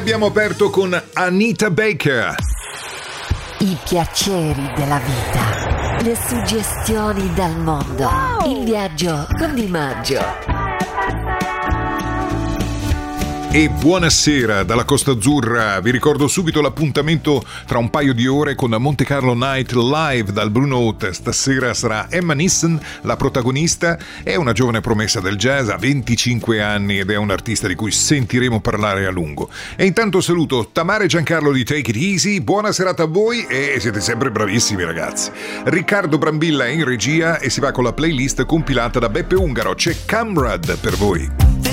abbiamo aperto con Anita Baker. I piaceri della vita, le suggestioni dal mondo, il viaggio con Di Maggio. E buonasera dalla Costa Azzurra. Vi ricordo subito l'appuntamento tra un paio di ore con Monte Carlo Night live dal Blue Note. Stasera sarà Emma Nissen la protagonista. È una giovane promessa del jazz, ha 25 anni ed è un artista di cui sentiremo parlare a lungo. E intanto saluto Tamara e Giancarlo di Take It Easy. Buona serata a voi e siete sempre bravissimi, ragazzi. Riccardo Brambilla è in regia e si va con la playlist compilata da Beppe Ungaro. C'è Camrad per voi.